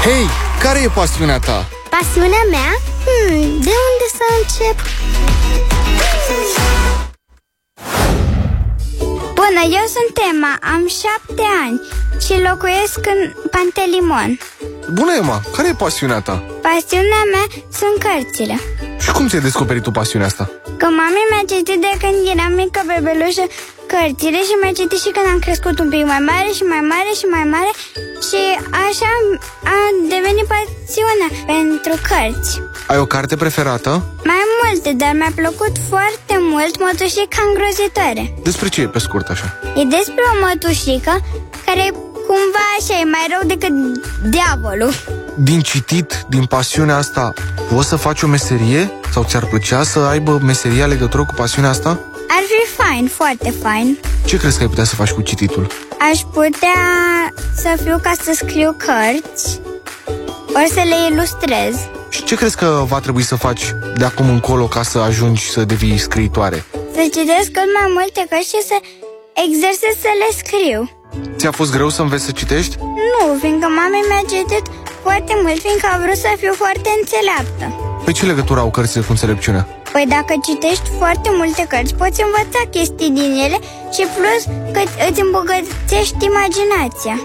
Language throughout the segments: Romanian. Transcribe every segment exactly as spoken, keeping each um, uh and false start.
Hei, care e pasiunea ta? Pasiunea mea? Hmm, de unde să încep? Bună, eu sunt Emma, am șapte ani și locuiesc în Pantelimon. Bună, Emma, care e pasiunea ta? Pasiunea mea sunt cărțile. Și cum ți-ai descoperit tu pasiunea asta? Că mami mi-a citit de când eram mică bebelușă cărțile și mi-a citit și când am crescut un pic mai mare și mai mare și mai mare și așa a devenit pasiunea pentru cărți. Ai o carte preferată? Mai multe, dar mi-a plăcut foarte mult Mătușica Îngrozitoare. Despre ce e pe scurt așa? E despre o mătușică care cumva așa e mai rău decât diavolul. Din citit, din pasiunea asta, poți să faci o meserie? Sau ți-ar plăcea să aibă meseria legătură cu pasiunea asta? Ar fi fain, foarte fain. Ce crezi că ai putea să faci cu cititul? Aș putea să fiu ca să scriu cărți, ori să le ilustrez. Și ce crezi că va trebui să faci de acum încolo ca să ajungi să devii scriitoare? Să citesc cât mai multe cărți și să exersez să le scriu. Ți-a fost greu să înveți să citești? Nu, fiindcă mama mi-a citit foarte mult, fiindcă a vrut să fiu foarte înțeleaptă. Păi ce legătură au cărțile cu înțelepciunea? Păi dacă citești foarte multe cărți, poți învăța chestii din ele și plus că îți îmbogățești imaginația.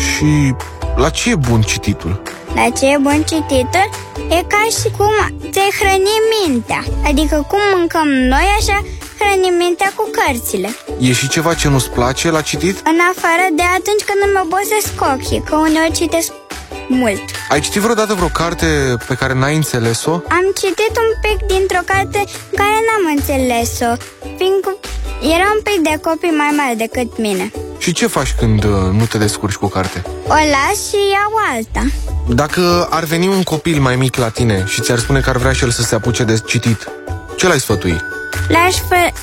Și la ce e bun cititul? La ce e bun cititul? E ca și cum ți-ai hrăni mintea. Adică cum mâncăm noi, așa hrănim mintea cu cărțile. E și ceva ce nu-ți place la citit? În afară de atunci când îmi obosesc ochii, că uneori citesc mult. Ai citit vreodată vreo carte pe care n-ai înțeles-o? Am citit un pic dintr-o carte care n-am înțeles-o, fiindcă era un pic de copii mai mari decât mine. Și ce faci când uh, nu te descurci cu carte? O las și iau alta. Dacă ar veni un copil mai mic la tine și ți-ar spune că ar vrea și el să se apuce de citit, ce l-ai sfătui? L-aș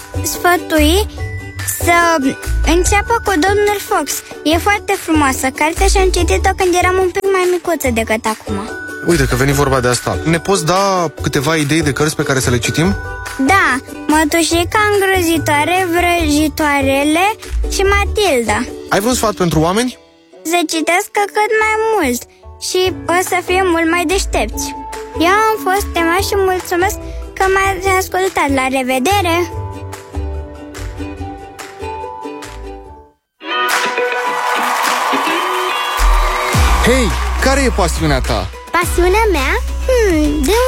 sfătui să înceapă cu Domnul Fox. E foarte frumoasă cartea și am citit-o când eram un pic mai micuță decât acum. Uite că veni vorba de asta. Ne poți da câteva idei de cărți pe care să le citim? Da, Mătușica Îngrozitoare, Vrăjitoarele și Matilda. Ai vreun sfat pentru oameni? Să citească cât mai mult și o să fie mult mai deștepți. Eu am fost Emma și mulțumesc că m-ați ascultat. La revedere! Hei, care e pasiunea ta? Pasiunea mea? Hmm, de